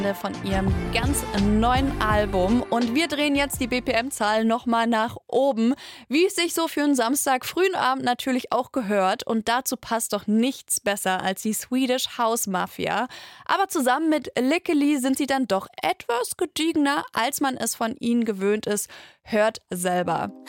von ihrem ganz neuen Album. Und wir drehen jetzt die BPM-Zahl nochmal nach oben, wie es sich so für einen Samstag frühen Abend natürlich auch gehört. Und dazu passt doch nichts besser als die Swedish House Mafia. Aber zusammen mit Lickely sind sie dann doch etwas gediegener, als man es von ihnen gewöhnt ist. Hört selber.